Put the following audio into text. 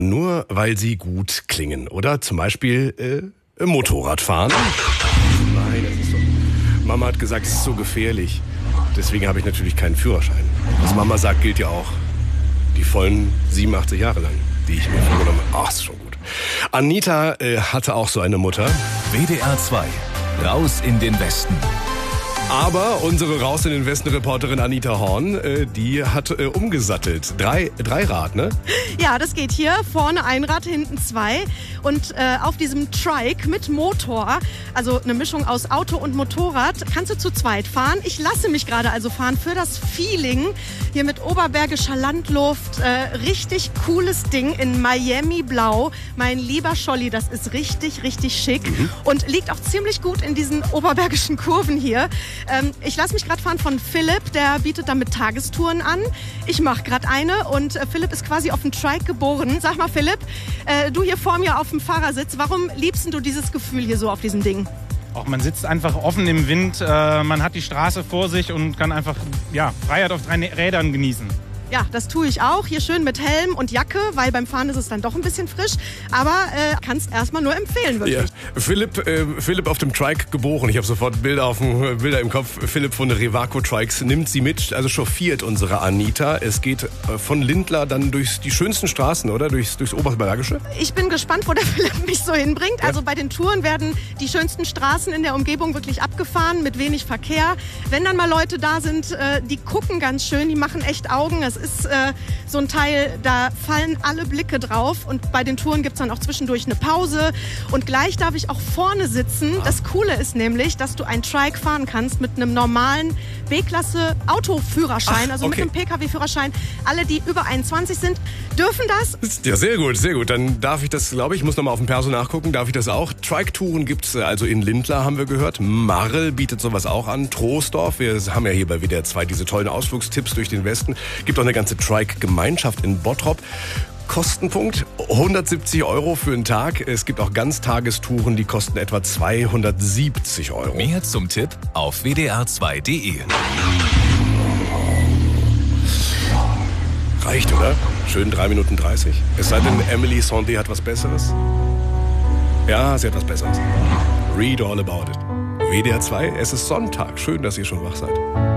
Nur weil sie gut klingen. Oder zum Beispiel Motorradfahren. Nein, das ist so. Mama hat gesagt, es ist so gefährlich. Deswegen habe ich natürlich keinen Führerschein. Was Mama sagt, gilt ja auch. Die vollen 87 Jahre lang, die ich mir vorgenommen habe. Ach, ist schon gut. Anita hatte auch so eine Mutter. WDR 2. Raus in den Westen. Aber unsere Raus in den Westen-Reporterin Anita Horn, die hat umgesattelt. Dreirad, ne? Ja, das geht hier. Vorne ein Rad, hinten zwei. Und auf diesem Trike mit Motor, also eine Mischung aus Auto und Motorrad, kannst du zu zweit fahren. Ich lasse mich gerade also fahren für das Feeling. Hier mit oberbergischer Landluft. Richtig cooles Ding in Miami Blau. Mein lieber Scholli, das ist richtig, richtig schick. Und liegt auch ziemlich gut in diesen oberbergischen Kurven hier. Ich lasse mich gerade fahren von Philipp, der bietet damit Tagestouren an. Ich mache gerade eine und Philipp ist quasi auf dem Trike geboren. Sag mal Philipp, du hier vor mir auf dem Fahrersitz, warum liebst du dieses Gefühl hier so auf diesem Ding? Auch man sitzt einfach offen im Wind, man hat die Straße vor sich und kann einfach Freiheit auf 3 Rädern genießen. Ja, das tue ich auch. Hier schön mit Helm und Jacke, weil beim Fahren ist es dann doch ein bisschen frisch. Aber kannst erstmal nur empfehlen, wirklich. Ja. Philipp auf dem Trike geboren. Ich habe sofort Bilder im Kopf. Philipp von Revaco Trikes nimmt sie mit, also chauffiert unsere Anita. Es geht von Lindlar dann durch die schönsten Straßen, oder? Durchs Oberbergische? Ich bin gespannt, wo der Philipp mich so hinbringt. Ja. Also bei den Touren werden die schönsten Straßen in der Umgebung wirklich abgefahren, mit wenig Verkehr. Wenn dann mal Leute da sind, die gucken ganz schön, die machen echt Augen. Es ist so ein Teil, da fallen alle Blicke drauf und bei den Touren gibt es dann auch zwischendurch eine Pause und gleich darf ich auch vorne sitzen. Das Coole ist nämlich, dass du ein Trike fahren kannst mit einem normalen B-Klasse Autoführerschein, also mit einem Pkw-Führerschein. Alle, die über 21 sind, dürfen das. Ja, sehr gut, sehr gut. Dann darf ich das, glaube ich, muss nochmal auf dem Perso nachgucken, darf ich das auch. Trike-Touren gibt es also in Lindlar, haben wir gehört. Marl bietet sowas auch an. Troisdorf, wir haben ja hier bei WDR 2 diese tollen Ausflugstipps durch den Westen. Gibt auch eine ganze Trike-Gemeinschaft in Bottrop. Kostenpunkt 170 € für einen Tag. Es gibt auch Ganztagestouren, die kosten etwa 270 €. Mehr zum Tipp auf wdr2.de. Reicht, oder? Schön 3 Minuten 30. Es sei denn, Emily Sondé hat was Besseres. Ja, sie hat was Besseres. Read all about it. WDR 2, es ist Sonntag. Schön, dass ihr schon wach seid.